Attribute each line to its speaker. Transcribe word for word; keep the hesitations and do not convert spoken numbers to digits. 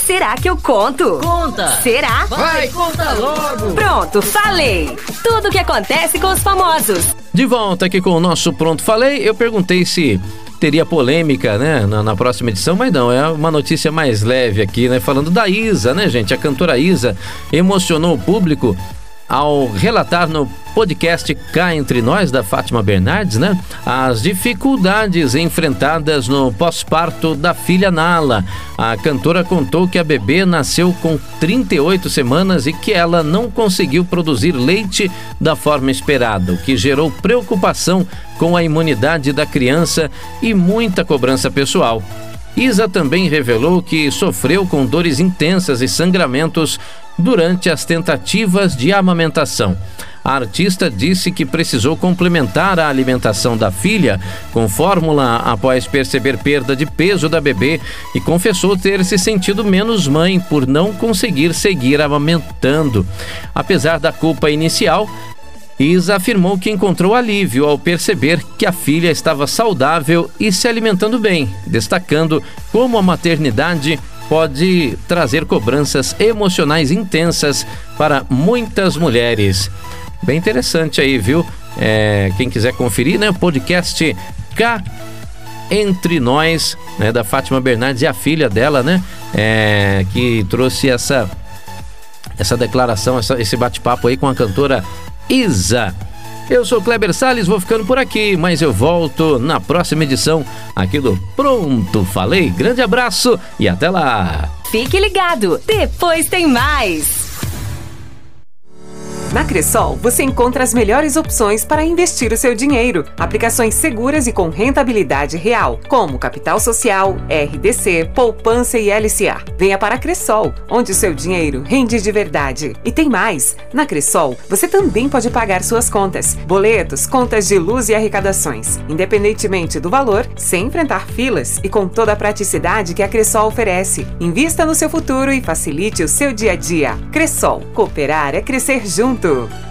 Speaker 1: Será que eu conto?
Speaker 2: Conta!
Speaker 1: Será?
Speaker 2: Vai, conta logo!
Speaker 1: Pronto, falei! Tudo o que acontece com os famosos.
Speaker 3: De volta aqui com o nosso Pronto Falei, eu perguntei se teria polêmica, né, na, na próxima edição, mas não, é uma notícia mais leve aqui, né, falando da Isa, né, gente? A cantora Isa emocionou o público ao relatar no podcast Cá Entre Nós, da Fátima Bernardes, né, as dificuldades enfrentadas no pós-parto da filha Nala. A cantora contou que a bebê nasceu com trinta e oito semanas e que ela não conseguiu produzir leite da forma esperada, o que gerou preocupação com a imunidade da criança e muita cobrança pessoal. Isa também revelou que sofreu com dores intensas e sangramentos durante as tentativas de amamentação. A artista disse que precisou complementar a alimentação da filha com fórmula após perceber perda de peso da bebê e confessou ter se sentido menos mãe por não conseguir seguir amamentando. Apesar da culpa inicial, Isa afirmou que encontrou alívio ao perceber que a filha estava saudável e se alimentando bem, destacando como a maternidade pode trazer cobranças emocionais intensas para muitas mulheres. Bem interessante aí, viu? É, quem quiser conferir, né? O podcast Cá Entre Nós, né? Da Fátima Bernardes e a filha dela, né? É, que trouxe essa, essa declaração, essa, esse bate-papo aí com a cantora Isa. Eu sou Kleber Salles, vou ficando por aqui, mas eu volto na próxima edição aqui do Pronto Falei. Grande abraço e até lá!
Speaker 1: Fique ligado, depois tem mais!
Speaker 4: Na Cressol, você encontra as melhores opções para investir o seu dinheiro. Aplicações seguras e com rentabilidade real, como Capital Social, R D C, Poupança e L C A. Venha para a Cressol, onde o seu dinheiro rende de verdade. E tem mais! Na Cressol, você também pode pagar suas contas, boletos, contas de luz e arrecadações, independentemente do valor, sem enfrentar filas e com toda a praticidade que a Cressol oferece. Invista no seu futuro e facilite o seu dia a dia. Cressol, cooperar é crescer junto.